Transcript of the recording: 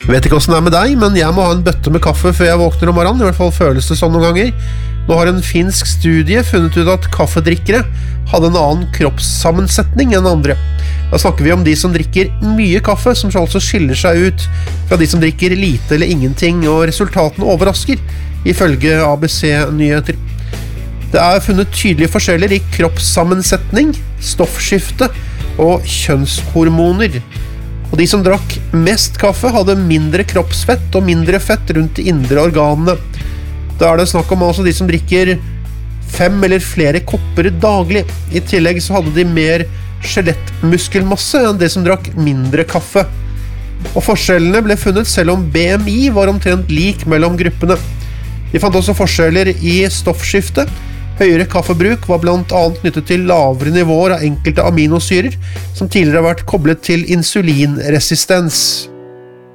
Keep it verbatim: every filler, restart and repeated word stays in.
Jeg vet ikke hvordan det er med deg, men jeg må ha en bøtte med kaffe før jeg våkner om morgenen, i hvert fall føles det sånn noen ganger. Nå har en finsk studie funnet ut at kaffedrikkere hadde en annen kroppssammensetning enn andre. Da snakker vi om de som drikker mye kaffe, som altså skiller seg ut fra de som drikker lite eller ingenting, og resultatene overrasker, ifølge A B C-nyheter. Det er funnet tydelige forskjeller i kroppssammensetning, stoffskifte og kjønnshormoner. Og de som drakk mest kaffe hadde mindre kroppsfett og mindre fett rundt de indre organene. Da er det snakk om altså de som drikker fem eller flere kopper daglig. I tillegg så hadde de mer skjelettmuskelmasse enn de som drakk mindre kaffe. Og forskjellene ble funnet selv om B M I var omtrent lik mellom gruppene. De fant også forskjeller i stoffskifte. Høyere kaffebruk var blant annet knyttet til lavere nivåer av enkelte aminosyrer, som tidligere har vært koblet til insulinresistens.